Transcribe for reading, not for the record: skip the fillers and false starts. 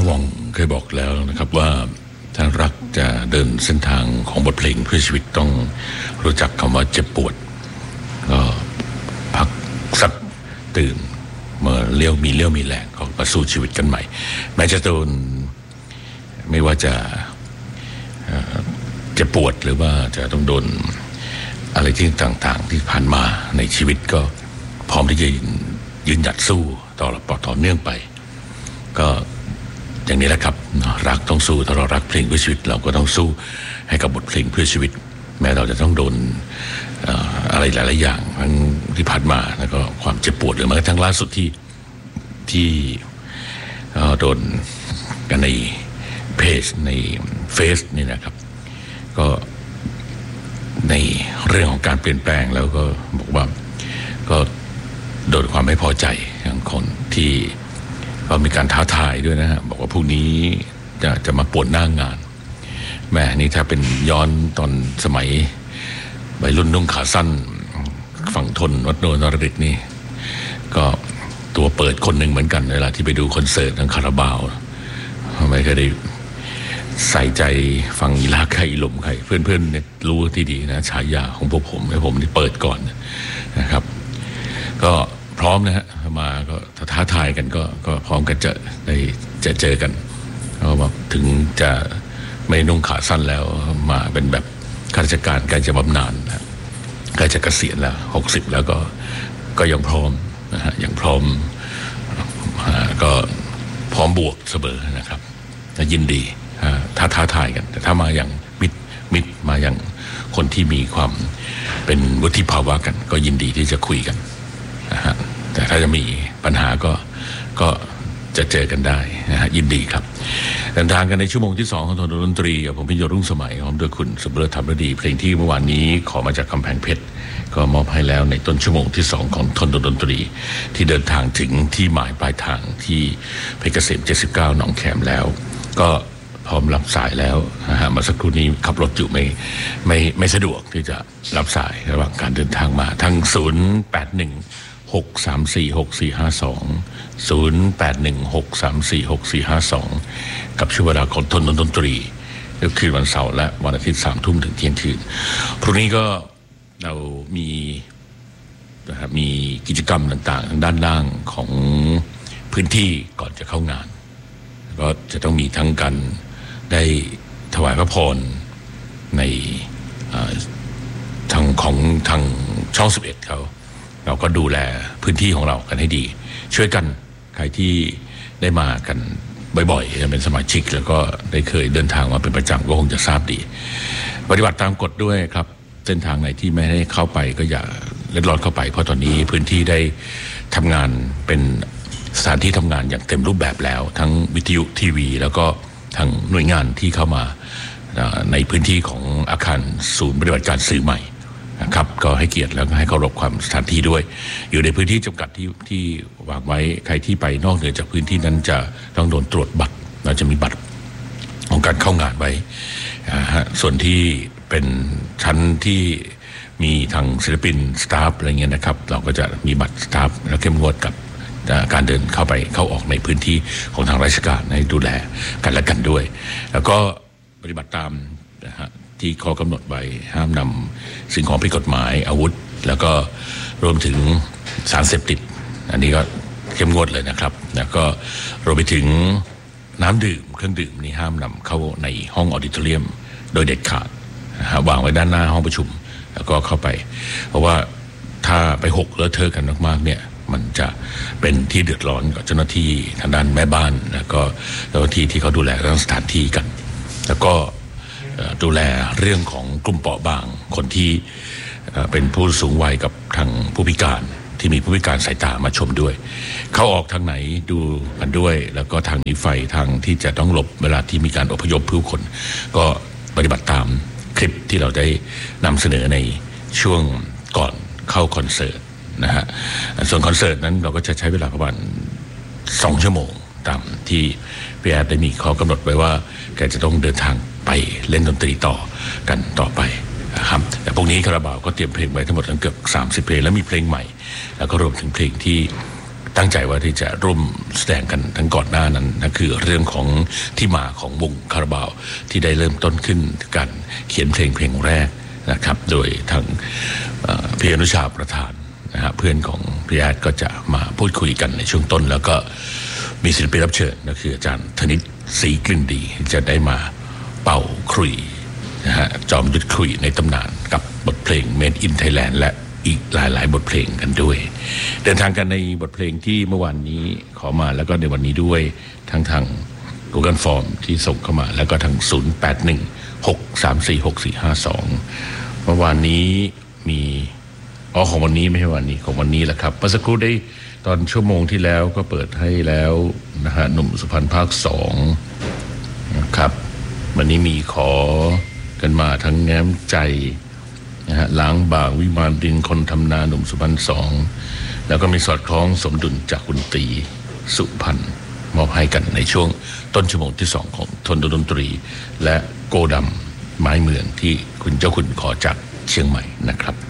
วองเคยบอกแล้วนะครับว่าถ้ารักจะเดินเส้นทางของบทเพลงเพื่อชีวิตต้องรู้จักคำว่าเจ็บปวดก็พักสักตื่นเมื่อเลี้ยวมีแรงก็มาสู้ชีวิตกันใหม่แม้จะโดนไม่ว่าจะเจ็บปวดหรือว่าจะต้องโดนอะไรที่ต่างๆที่ผ่านมาในชีวิตก็พร้อมที่จะยืนหยัดสู้ต่อเนื่องไปก็อย่างนี้แหละครับรักต้องสู้ถ้าเรารักเพลงเพื่อชีวิตเราก็ต้องสู้ให้กับบทเพลงเพื่อชีวิตแม้เราจะต้องโดนอะไรหลายๆอย่างทั้งที่ผ่านมาแล้วก็ความเจ็บปวดหรือแม้กระทั่งล่าสุดที่โดนกันในเพจในเฟซนี่นะครับก็ในเรื่องของการเปลี่ยนแปลงแล้วก็บอกว่าก็โดนความไม่พอใจของคนที่ก็มีการท้าทายด้วยนะฮะบอกว่าพรุ่งนี้จะมาป่วนหน้างานแม่นี่ถ้าเป็นย้อนตอนสมัยวัยรุ่นนุ่งขาสั้นฝั่งทนวัดโนนรดิตนี่ก็ตัวเปิดคนหนึ่งเหมือนกันเวลาที่ไปดูคอนเสิร์ตทางคาราบาวไม่เคยได้ใส่ใจฟังอีลาใครลมใครเพื่อนๆเนี่ยรู้ที่ดีนะฉายาของพวกผมให้ผมที่เปิดก่อนนะครับก็พร้อมนะฮะมาก็ท้าทายกันก็พร้อมกันจะเจอกันเพราะว่าถึงจะไม่นุ่งขาสั้นแล้วมาเป็นแบบข้าราชการใกล้จะบำนาญนะใกล้จะเกษียณแล้ว60แล้วก็ยังพร้อมนะฮะยังพร้อมก็พร้อมบวกเสมอนะครับยินดีท้าทายกันแต่ถ้ามาอย่างมิตรมาอย่างคนที่มีความเป็นวุฒิภาวะกันก็ยินดีที่จะคุยกันนะฮะแต่ถ้าจะมีปัญหาก็จะเจอกันได้นะฮะยินดีครับเดินทางกันในชั่วโมงที่2ของทนดนตรีผมพิยรุ่งสมัยพร้อมด้วยคุณสุบเลิศธรรมดีเพลงที่เมื่อวานนี้ขอมาจากกำแพงเพชรก็มอบให้แล้วในต้นชั่วโมงที่2ของทนดนตรีที่เดินทางถึงที่หมายปลายทางที่เพชรเกษม79หนองแขมแล้วก็พร้อมรับสายแล้วนะฮะมาสักครู่นี้ขับรถอยู่ไม่สะดวกที่จะรับสายระหว่างการเดินทางมาทั้ง0816346452 กับช่วงเวลาของทนดนตรีก็คือวันเสาร์และวันอาทิตย์ 3 ทุ่มถึงเที่ยงคืนพรุ่งนี้ก็เรามีกิจกรรมต่างๆทางด้านล่างของพื้นที่ก่อนจะเข้างานก็จะต้องมีทั้งการได้ถวายพระพรในทางช่อง11เราก็ดูแลพื้นที่ของเรากันให้ดีช่วยกันใครที่ได้มากันบ่อยๆเป็นสมาชิกแล้วก็ได้เคยเดินทางมาเป็นประจำก็คงจะทราบดีปฏิบัติตามกฎด้วยครับเส้นทางไหนที่ไม่ได้เข้าไปก็อย่าเล็ดลอดเข้าไปเพราะตอนนี้พื้นที่ได้ทำงานเป็นสถานที่ทำงานอย่างเต็มรูปแบบแล้วทั้งวิทยุทีวีแล้วก็ทางหน่วยงานที่เข้ามาในพื้นที่ของอาคารศูนย์ปฏิบัติการสื่อใหม่นะครับก็ให้เกียรติแล้วก็ให้เคารพความสถานที่ด้วยอยู่ในพื้นที่จำกัดที่วางไว้ใครที่ไปนอกเหนือจากพื้นที่นั้นจะต้องโดนตรวจบัตรเราจะมีบัตรของการเข้างานไว้ส่วนที่เป็นชั้นที่มีทางศิลปินสตาฟอะไรเงี้ยนะครับเราก็จะมีบัตรสตาฟแล้วเข้มงวดกับการเดินเข้าออกในพื้นที่ของทางราชการให้ดูแลกันและกันด้วยแล้วก็ปฏิบัติตามนะฮะที่ข้อกำหนดไว้ห้ามนำสิ่งของผิดกฎหมายอาวุธแล้วก็รวมถึงสารเสพติดอันนี้ก็เข้มงวดเลยนะครับแล้วก็รวมไปถึงน้ำดื่มเครื่องดื่มนี่ห้ามนำเข้าในห้องออดิโทเรียมโดยเด็ดขาดวางไว้ด้านหน้าห้องประชุมแล้วก็เข้าไปเพราะว่าถ้าไปหกเลอะเทอะกันมากๆเนี่ยมันจะเป็นที่เดือดร้อนกับเจ้าหน้าที่ทางด้านแม่บ้านแล้วก็เจ้าหน้าที่ที่เขาดูแลเรื่องสถานที่กันแล้วก็ดูแลเรื่องของกลุ่มเปราะบางคนที่เป็นผู้สูงวัยกับทางผู้พิการที่มีผู้พิการสายตามาชมด้วยเข้าออกทางไหนดูกันด้วยแล้วก็ทางหนีไฟทางที่จะต้องหลบเวลาที่มีการอพยพผู้คนก็ปฏิบัติตามคลิปที่เราได้นำเสนอในช่วงก่อนเข้าคอนเสิร์ตนะฮะส่วนคอนเสิร์ตนั้นเราก็จะใช้เวลาประมาณ2 ชั่วโมงตามที่พี่แอดได้มีข้อกำหนดไว้ว่าแกจะต้องเดินทางไปเล่นดนตรีต่อกันต่อไปนะครับแต่พวกนี้คาราบาวก็เตรียมเพลงไว้ทั้งหมดเกือบ30 เพลงแล้วมีเพลงใหม่แล้วก็รวมถึงเพลงที่ตั้งใจว่าที่จะร่วมแสดงกันทั้งก่อนหน้านั้นนั่นคือเรื่องของที่มาของวงคาราบาวที่ได้เริ่มต้นขึ้นการเขียนเพลงแรกนะครับโดยทางพี่อนุชาประธานนะฮะเพื่อนของพี่แอดก็จะมาพูดคุยกันในช่วงต้นแล้วก็มีศิลปินรับเชิญก็คืออาจารย์ธนิตศรีกลิ่นดีจะได้มาเป่าขลุ่ยนะฮะจอมยุทธขลุ่ยในตำนานกับบทเพลง Made in Thailand และอีกหลายบทเพลงกันด้วยเดินทางกันในบทเพลงที่เมื่อวานนี้ขอมาแล้วก็ในวันนี้ด้วยทั้งทาง Google Form ที่ส่งเข้ามาแล้วก็ทาง0816346452เมื่อวานนี้มีของวันนี้ไม่ใช่วันนี้ของวันนี้แหละครับเมื่อสักครู่ได้ตอนชั่วโมงที่แล้วก็เปิดให้แล้วนะฮะหนุ่มสุพรรณภาค2นะครับวันนี้มีขอกันมาทั้งแง้มใจนะฮะล้างบางวิมานดินคนทำนาหนุ่มสุพรรณ2แล้วก็มีสอดคล้องสมดุลจากคุณตีสุพรรณมอบให้กันในช่วงต้นชั่วโมงที่2ของทนดนตรีและโกดำไม้เมืองที่คุณเจ้าคุณขอจากเชียงใหม่นะครับ